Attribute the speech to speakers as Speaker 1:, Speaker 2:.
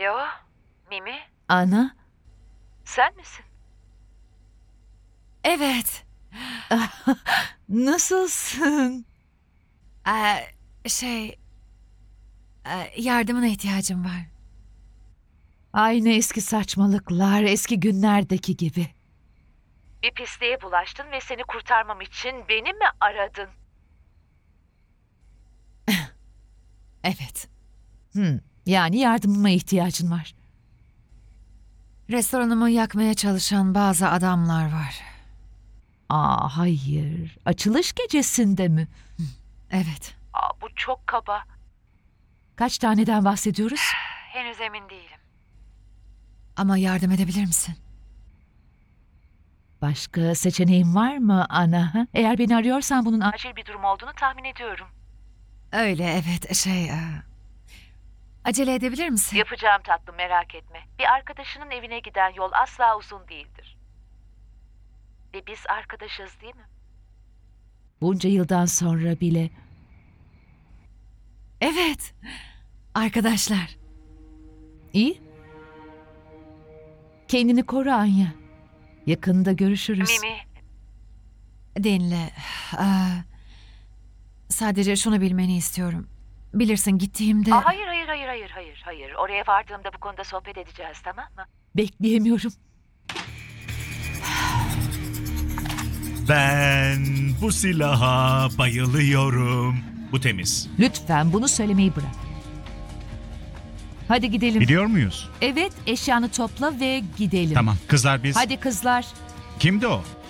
Speaker 1: Alo, Mimi,
Speaker 2: Ana?
Speaker 1: sen misin?
Speaker 2: Evet. Nasılsın? Şey, yardımına ihtiyacım var. Aynı eski saçmalıklar, eski günlerdeki gibi.
Speaker 1: Bir pisliğe bulaştın ve seni kurtarmam için beni mi aradın?
Speaker 2: Evet. Yani yardımıma ihtiyacın var. Restoranımı yakmaya çalışan bazı adamlar var. Hayır. Açılış gecesinde mi? Evet.
Speaker 1: Bu çok kaba.
Speaker 2: Kaç taneden bahsediyoruz?
Speaker 1: Henüz emin değilim.
Speaker 2: Ama yardım edebilir misin? Başka seçeneğin var mı ana? Eğer beni arıyorsan bunun...
Speaker 1: Acil bir durum olduğunu tahmin ediyorum.
Speaker 2: Öyle evet acele edebilir misin?
Speaker 1: Yapacağım tatlım, merak etme. Bir arkadaşının evine giden yol asla uzun değildir. Ve biz arkadaşız değil mi?
Speaker 2: Bunca yıldan sonra bile... Evet. Arkadaşlar. İyi. Kendini koru Anya. Yakında görüşürüz.
Speaker 1: Mimi,
Speaker 2: Dinle. Sadece şunu bilmeni istiyorum. Bilirsin gittiğimde...
Speaker 1: hayır. Oraya vardığımda bu konuda sohbet edeceğiz, tamam mı?
Speaker 2: Bekleyemiyorum.
Speaker 3: Ben bu silaha bayılıyorum. Bu temiz.
Speaker 2: Lütfen bunu söylemeyi bırak. Hadi gidelim.
Speaker 3: Biliyor muyuz?
Speaker 2: Evet, eşyanı topla ve gidelim.
Speaker 3: Tamam. Kızlar biz...
Speaker 2: Hadi kızlar.
Speaker 3: Kimdi o?